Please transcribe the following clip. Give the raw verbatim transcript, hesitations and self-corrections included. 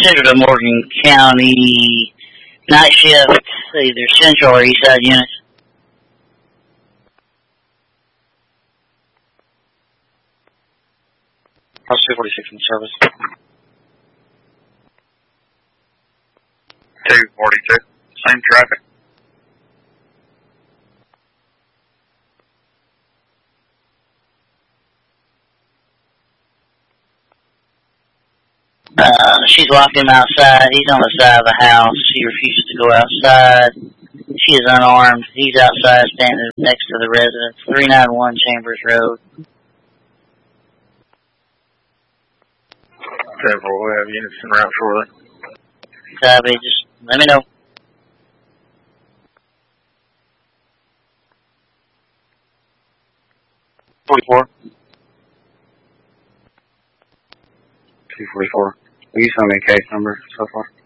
Central to Morgan County, night shift, either Central or East Side units. House two forty-six in service. two forty-two, same traffic. Uh, she's locked him outside. He's on the side of the house. He refuses to go outside. She is unarmed. He's outside standing next to the residence. three ninety-one Chambers Road. Several, we have units en route shortly. Copy, just let me know. forty-four. two forty-four. Will you send me a case number so far?